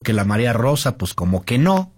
que la marea rosa, pues como que no.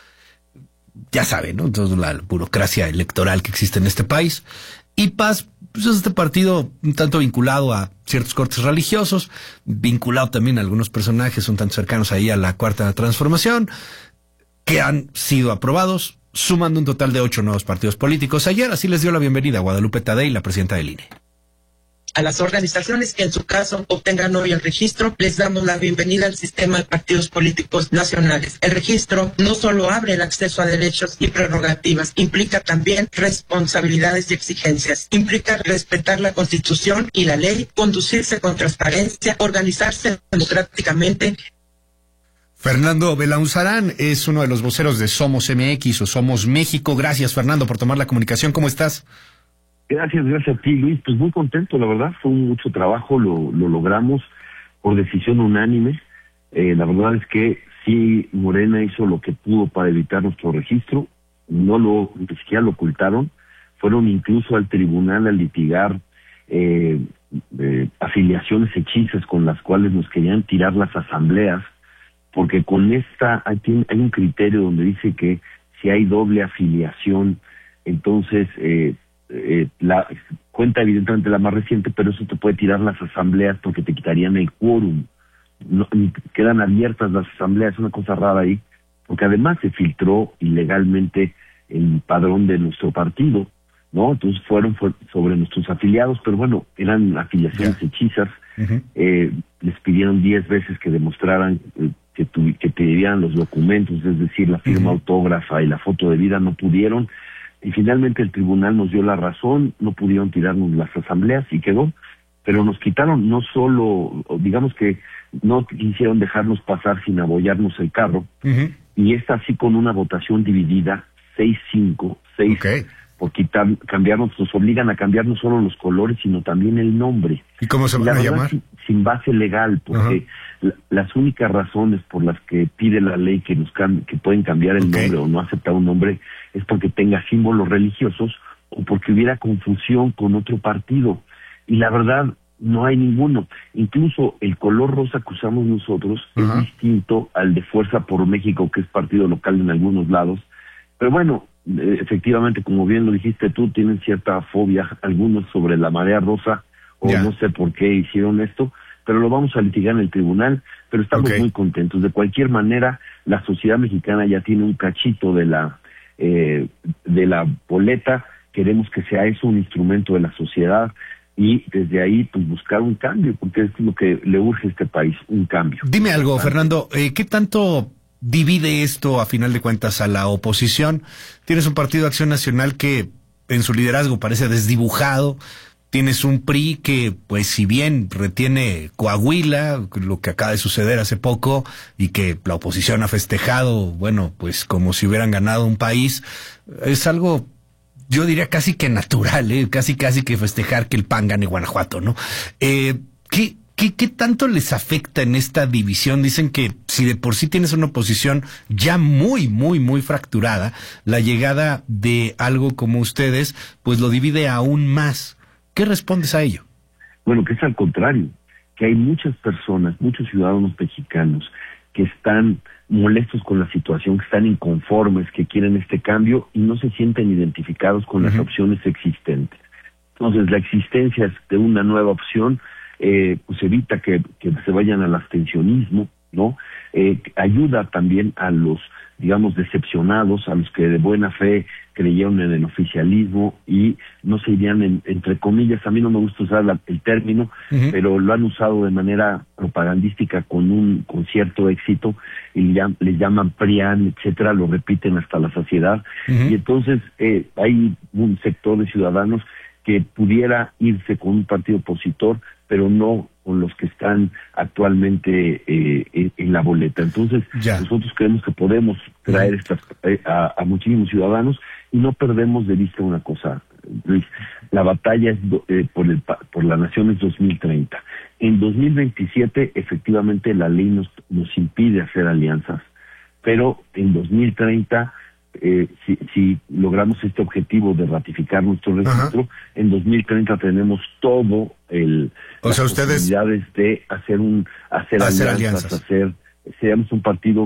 Ya saben, ¿no? Entonces la burocracia electoral que existe en este país. Y PAS, pues es este partido un tanto vinculado a ciertos cortes religiosos, vinculado también a algunos personajes un tanto cercanos ahí a la Cuarta Transformación, que han sido aprobados, sumando un total de 8 nuevos partidos políticos. Ayer así les dio la bienvenida a Guadalupe Tadei, la presidenta del INE. A las organizaciones que en su caso obtengan hoy el registro, les damos la bienvenida al sistema de partidos políticos nacionales. El registro no solo abre el acceso a derechos y prerrogativas, implica también responsabilidades y exigencias. Implica respetar la Constitución y la ley, conducirse con transparencia, organizarse democráticamente. Fernando Belaunzarán es uno de los voceros de Somos MX o Somos México. Gracias, Fernando, por tomar la comunicación. ¿Cómo estás? Gracias a ti, Luis. Pues muy contento, la verdad. Fue mucho trabajo, lo logramos por decisión unánime. La verdad es que sí, Morena hizo lo que pudo para evitar nuestro registro. Ni siquiera lo ocultaron. Fueron incluso al tribunal a litigar afiliaciones hechizas con las cuales nos querían tirar las asambleas, porque con esta hay un criterio donde dice que si hay doble afiliación, entonces la cuenta evidentemente la más reciente, pero eso te puede tirar las asambleas porque te quitarían el quórum. No, quedan abiertas las asambleas, es una cosa rara ahí, porque además se filtró ilegalmente el padrón de nuestro partido, ¿no? Entonces fueron sobre nuestros afiliados, pero bueno, eran afiliaciones hechizas. Uh-huh. Les pidieron 10 veces que demostraran que te dieran los documentos, es decir, la firma autógrafa y la foto de vida, no pudieron. Y finalmente el tribunal nos dio la razón, no pudieron tirarnos las asambleas y quedó, pero nos quitaron no solo, digamos que no quisieron dejarnos pasar sin abollarnos el carro, y esta así con una votación dividida, 6-5, por cambiarnos, nos obligan a cambiar no solo los colores, sino también el nombre. ¿Y cómo se van a llamar? Sin base legal, porque las únicas razones por las que pide la ley que que pueden cambiar el nombre o no aceptar un nombre es porque tenga símbolos religiosos o porque hubiera confusión con otro partido. Y la verdad, no hay ninguno. Incluso el color rosa que usamos nosotros es distinto al de Fuerza por México, que es partido local en algunos lados. Pero bueno, efectivamente, como bien lo dijiste tú, tienen cierta fobia algunos sobre la marea rosa, o no sé por qué hicieron esto, pero lo vamos a litigar en el tribunal, pero estamos muy contentos. De cualquier manera, la sociedad mexicana ya tiene un cachito de la boleta. Queremos que sea eso un instrumento de la sociedad y desde ahí pues buscar un cambio, porque es lo que le urge a este país, un cambio. Dime algo, Fernando, ¿qué tanto divide esto a final de cuentas a la oposición? Tienes un Partido Acción Nacional que en su liderazgo parece desdibujado. Tienes un PRI que, pues, si bien retiene Coahuila, lo que acaba de suceder hace poco, y que la oposición ha festejado, bueno, pues como si hubieran ganado un país, es algo, yo diría casi que natural, casi que festejar que el PAN gane Guanajuato, ¿no? ¿Qué tanto les afecta en esta división? Dicen que si de por sí tienes una oposición ya muy fracturada, la llegada de algo como ustedes, pues lo divide aún más. ¿Qué respondes a ello? Bueno, que es al contrario, que hay muchas personas, muchos ciudadanos mexicanos que están molestos con la situación, que están inconformes, que quieren este cambio y no se sienten identificados con las opciones existentes. Entonces, la existencia de una nueva opción pues evita que se vayan al abstencionismo, ¿no? Ayuda también a los, digamos, decepcionados, a los que de buena fe creyeron en el oficialismo y no se irían, entre comillas, a mí no me gusta usar el término, pero lo han usado de manera propagandística con cierto éxito y le llaman PRIAN, etcétera, lo repiten hasta la saciedad. Y entonces hay un sector de ciudadanos que pudiera irse con un partido opositor, pero no con los que están actualmente en la boleta. Entonces, nosotros creemos que podemos traer a muchísimos ciudadanos y no perdemos de vista una cosa, Luis. La batalla es por la nación es 2030. En 2027, efectivamente, la ley nos impide hacer alianzas, pero en 2030... si logramos este objetivo de ratificar nuestro registro, en 2030 tenemos todo las posibilidades de hacer alianzas, seamos un partido